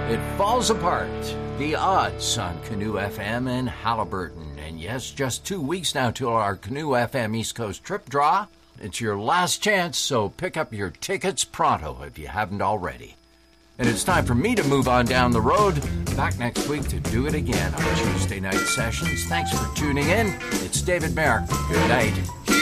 It falls apart. The odds on Canoe FM in Haliburton. And yes, just 2 weeks now till our Canoe FM East Coast trip draw. It's your last chance, so pick up your tickets pronto if you haven't already. And it's time for me to move on down the road. Back next week to do it again on Tuesday night sessions. Thanks for tuning in. It's David Merrick. Good night.